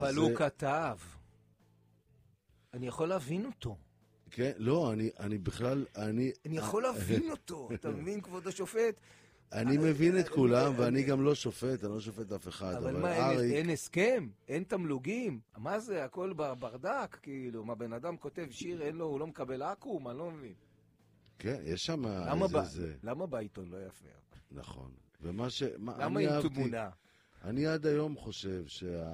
אבל הוא כתב. אני יכול להבין אותו. כן, לא, אני בכלל, אני יכול להבין אותו, אתה מבין, כבוד השופט? אני מבין את כולם, ואני גם לא שופט, אני לא שופט אף אחד. אבל מה, אין הסכם? אין תמלוגים? מה זה, הכל ברדק? כאילו, מה, בן אדם כותב שיר, אין לו, הוא לא מקבל אקום? אני לא מבין. כן, יש שם איזה... למה בעיתון לא יפה? נכון. ומה ש... למה עם תמונה? אני עד היום חושב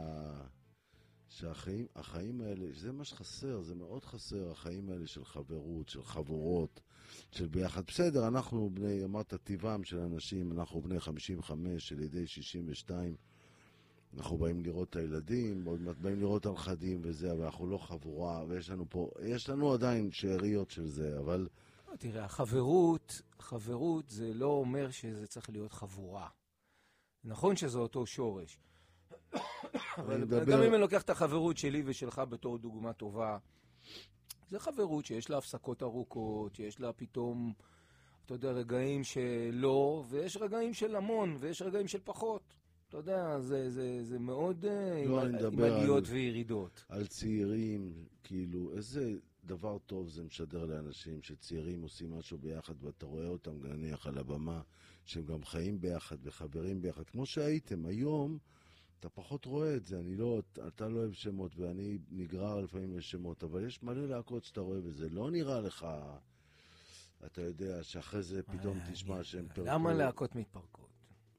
שהחיים האלה, זה מה שחסר, זה מאוד חסר, החיים האלה של חברות, של חבורות, של ביחד. בסדר, אנחנו בני, אמרת טבעם של אנשים, אנחנו בני 55, של ידי 62, אנחנו באים לראות את הילדים, עוד מעט באים לראות הנכדים וזה, אבל אנחנו לא חבורה, ויש לנו פה, יש לנו עדיין שאריות של זה, אבל... תראה, חברות זה לא אומר שזה צריך להיות חבורה. נכון שזה אותו שורש. אבל גם אם אני לוקח את החברות שלי ושלך בתור דוגמה טובה, זה חברות שיש לה הפסקות ארוכות, שיש לה פתאום, אתה יודע, רגעים שלא, ויש רגעים של המון, ויש רגעים של פחות. אתה יודע, זה מאוד עם עליות וירידות. על צעירים, כאילו, איזה דבר טוב זה משדר לאנשים, שצעירים עושים משהו ביחד, ואתה רואה אותם נניח על הבמה, שהם גם חיים ביחד וחברים ביחד. כמו שהייתם היום, אתה פחות רואה את זה, אתה לא אוהב שמות, ואני נגרר לפעמים לשמות, אבל יש מלא להקות שאתה רואה, וזה לא נראה לך, אתה יודע, שאחרי זה פתאום תשמע שהם פרקו. למה להקות מתפרקות?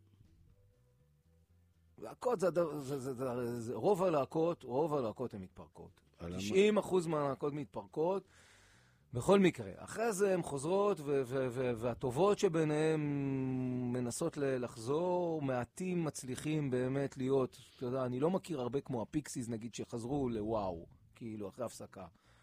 להקות זה רוב הלהקות הן מתפרקות. 90% מהלהקות מתפרקות, בכל מקרה. אחרי זה הן חוזרות, והטובות שביניהן מנסות לחזור, מעטים מצליחים באמת להיות, אתה יודע, אני לא מכיר הרבה כמו הפיקסיס, נגיד, שחזרו לוואו, כאילו, אחרי הפסקה.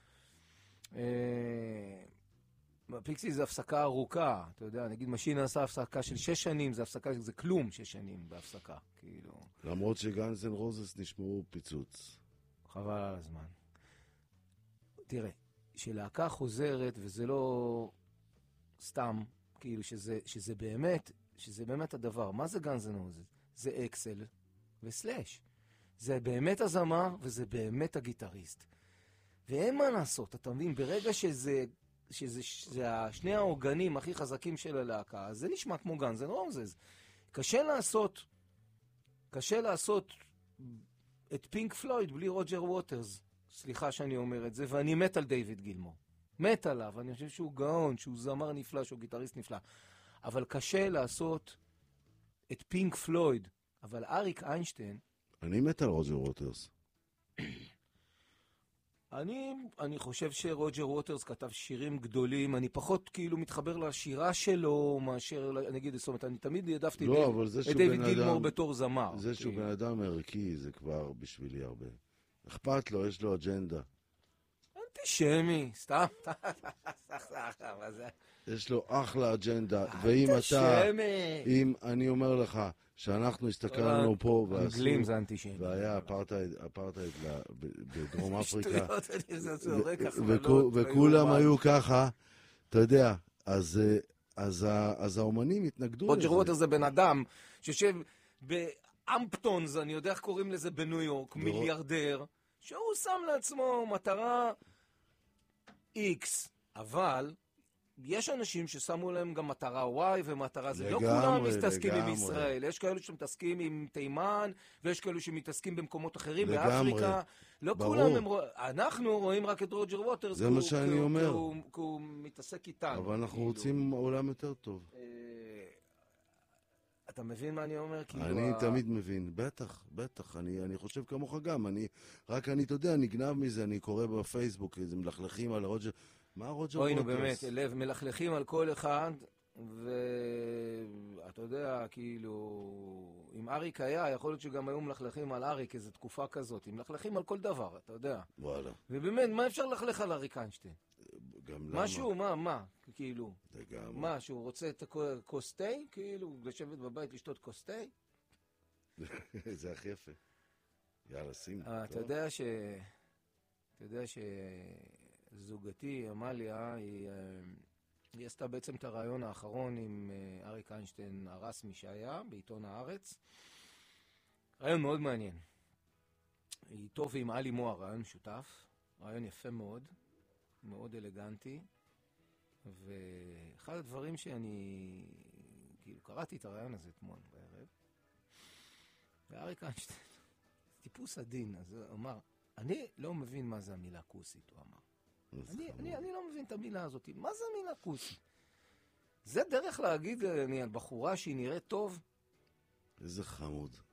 הפיקסיס זה הפסקה ארוכה, אתה יודע, נגיד, משין עשה הפסקה של 6 שנים, זה כלום 6 שנים בהפסקה, כאילו. למרות שגאנס אנד רוזס נשמעו פיצוץ. חבל על הזמן. תראה, שלהקה חוזרת, וזה לא סתם, כאילו שזה באמת הדבר. מה זה גאנס אנד רוזס? זה אקסל וסלאש. זה באמת הזמר, וזה באמת הגיטריסט. ואין מה לעשות, אתה מבין, ברגע שזה שני העוגנים הכי חזקים של הלהקה, זה נשמע כמו גאנס אנד רוזס. קשה לעשות את פינק פלויד בלי רוג'ר ווטרס. סליחה שאני אומר את זה, ואני מת על דיוויד גילמור. מת עליו, אני חושב שהוא גאון, שהוא זמר נפלא, שהוא גיטריסט נפלא. אבל קשה לעשות את פינק פלויד. אבל אריק איינשטיין... אני מת על רוג'ר ווטרס. אני חושב שרוג'ר ווטרס כתב שירים גדולים, אני פחות כאילו מתחבר לשירה שלו, מאשר, נגיד, זאת אומרת, אני תמיד העדפתי את דיוויד גילמור בתור זמר. זה שהוא בן אדם ערכי, זה כבר בשבילי הרבה. אכפת לו, יש לו אג'נדה. אנטישמי, סתם. יש לו אחלה אג'נדה. ואם אם אני אומר לך, שאנחנו הסתכלנו פה, אנגלים זה אנטישמי. והיה אפרטהייד בדרום אפריקה, שטויות, וכולם היו ככה, אתה יודע, אז האומנים התנגדו לזה. רוג'ר ווטרס זה בן אדם שיושב באמפטונס, אני יודע איך קוראים לזה בניו יורק, מיליארדר, שהוא שם לעצמו מטרה X, אבל יש אנשים ששמו להם גם מטרה Y ומטרה זה. לא כולם מסתסקים עם ישראל. יש כאלו שמתעסקים עם תימן, ויש כאלו שמתעסקים במקומות אחרים, באפריקה. לא כולם הם... אנחנו רואים רק את רוג'ר ווטרס, זה מה שאני אומר. כי הוא מתעסק איתנו. אבל אנחנו רוצים עולם יותר טוב. אתה מבין מה אני אומר? אני תמיד מבין, בטח, אני חושב כמוך גם, אתה יודע, נגנב מזה, אני קורא בפייסבוק, איזה מלכלכים על רוג'ר, מה רוג'ר ווטרס? אוי, נו באמת, מלכלכים על כל אחד, ואתה יודע, כאילו, אם אריק היה, יכול להיות שגם היו מלכלכים על אריק, איזו תקופה כזאת, הם מלכלכים על כל דבר, אתה יודע. וואלה. ובאמת, מה אפשר ללכלך על אריק איינשטיין? גם למה? משהו, מה, כאילו? לגמרי. מה, שהוא רוצה את הכוס תה? כאילו, לשבת בבית לשתות כוס תה? זה הכי יפה. יאללה, שים. אתה יודע שזוגתי, אמליה, היא עשתה בעצם את הרעיון האחרון עם אריק איינשטיין הרסמי שהיה בעיתון הארץ. רעיון מאוד מעניין. איתו ועם אלי מוהר, רעיון משותף, רעיון יפה מאוד, מאוד אלגנטי, ואחד הדברים שאני, כאילו, קראתי את הרעיון הזה אתמול בערב, ואריק איינשטיין, טיפוס עדין, אז הוא אמר, אני לא מבין מה זה המילה כוסית, הוא אמר. אני לא מבין את המילה הזאת, מה זה המילה כוסית? זה דרך להגיד על בחורה שהיא נראית טוב? איזה חמוד.